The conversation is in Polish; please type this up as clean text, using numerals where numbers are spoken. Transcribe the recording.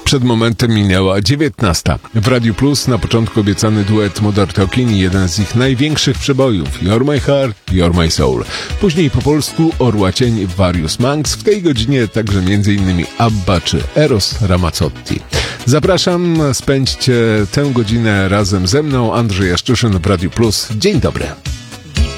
Przed momentem minęła 19. W Radiu Plus na początku obiecany duet Modern Talking i jeden z ich największych przebojów You're My Heart, You're My Soul. Później po polsku Orła Cień Various Monks, w tej godzinie także m.in. ABBA czy Eros Ramazzotti. Zapraszam, spędźcie tę godzinę razem ze mną, Andrzej Jaszczyszyn w Radiu Plus. Dzień dobry.